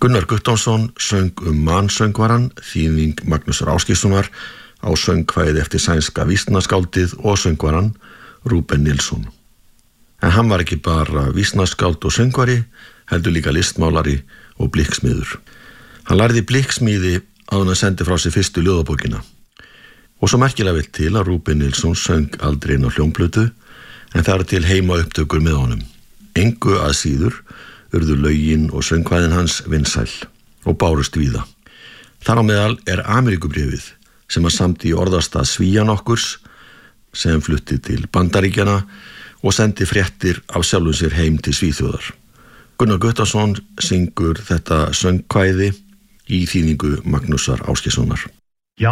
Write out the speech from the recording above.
Gunnar Guttormsson söng Mansöngvaran, þýðing Magnúsar Ásgeirssonar á söngkvæði eftir sænska vísnaskáldið og söngvaran Rúben Nilsson. En hann var ekki bara vísnaskáld og söngvari, heldur líka listmálari og blikksmiður. Hann lærði blikksmíði áður en hann sendi frá sér fyrstu ljóðabókina. Og svo merkilega vel til að Rúben Nilsson söng aldrei inn á hljómplötu, en það eru til heima upptökur með honum. Engu að síður urðu lögin og söngkvæðin hans vinsæl og bárust víða. Þar á meðal Ameríkubréfið sem hann samdi í orðastað Svían okkurs, sem flutti til Bandaríkjana og sendi fréttir af sjálfum sér heim til Svíþjóðar. Gunnar Guttormsson syngur þetta söngkvæði í þýðingu Magnúsar Ásgeirssonar.